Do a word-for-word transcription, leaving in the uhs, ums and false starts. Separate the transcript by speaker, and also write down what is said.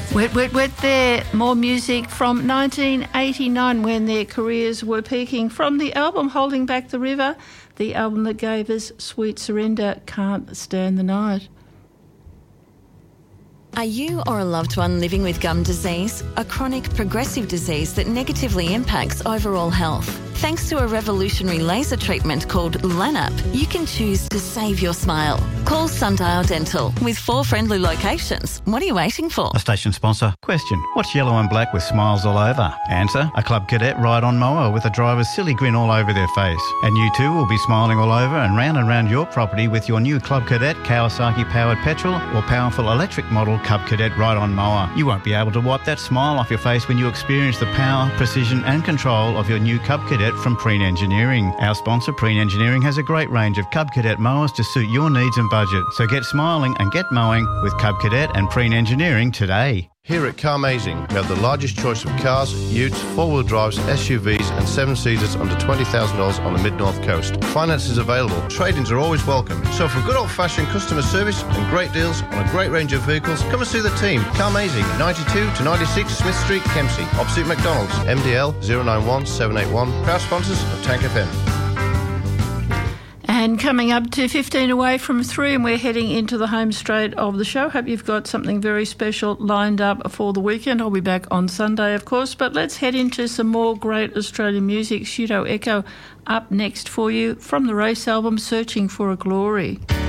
Speaker 1: Wet, wet, wet there. More music from nineteen eighty-nine when their careers were peaking. From the album Holding Back the River, the album that gave us Sweet Surrender, Can't Stand the Night.
Speaker 2: Are you or a loved one living with gum disease, a chronic progressive disease that negatively impacts overall health? Thanks to a revolutionary laser treatment called LANAP, you can choose to save your smile. Call Sundial Dental with four friendly locations. What are you waiting for?
Speaker 3: A station sponsor. Question: what's yellow and black with smiles all over? Answer: a Club Cadet ride-on mower with a driver's silly grin all over their face. And you too will be smiling all over and round and round your property with your new Club Cadet Kawasaki-powered petrol or powerful electric model Club Cadet ride-on mower. You won't be able to wipe that smile off your face when you experience the power, precision and control of your new Cub Cadet from Preen Engineering. Our sponsor, Preen Engineering, has a great range of Cub Cadet mowers to suit your needs and budget. So get smiling and get mowing with Cub Cadet and Preen Engineering today.
Speaker 4: Here at Carmazing, we have the largest choice of cars, utes, four-wheel drives, S U Vs and seven-seaters under twenty thousand dollars on the Mid-North Coast. Finance is available. Trade-ins are always welcome. So for good old-fashioned customer service and great deals on a great range of vehicles, come and see the team. Carmazing, ninety-two to ninety-six Smith Street, Kempsey, opposite McDonald's. M D L zero nine one seven eight one. Proud sponsors of Tank F M.
Speaker 1: And coming up to fifteen away from three, and we're heading into the home straight of the show. Hope you've got something very special lined up for the weekend. I'll be back on Sunday, of course, but let's head into some more great Australian music. Pseudo Echo up next for you from the Race album, Searching for a Glory.